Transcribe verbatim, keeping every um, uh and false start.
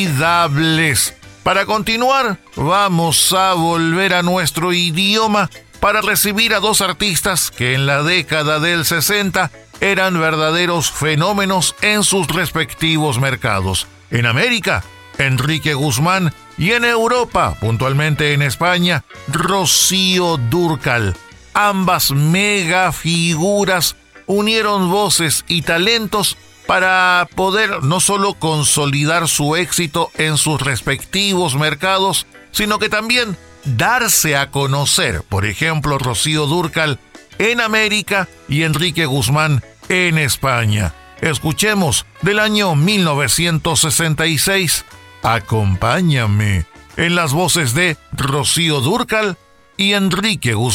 inolvidables. Para continuar, vamos a volver a nuestro idioma para recibir a dos artistas que en la década del sesenta eran verdaderos fenómenos en sus respectivos mercados. En América, Enrique Guzmán, y en Europa, puntualmente en España, Rocío Dúrcal. Ambas mega figuras unieron voces y talentos para poder no solo consolidar su éxito en sus respectivos mercados, sino que también darse a conocer. Por ejemplo, Rocío Dúrcal en América y Enrique Guzmán en España. Escuchemos del año mil novecientos sesenta y seis, Acompáñame, en las voces de Rocío Dúrcal y Enrique Guzmán.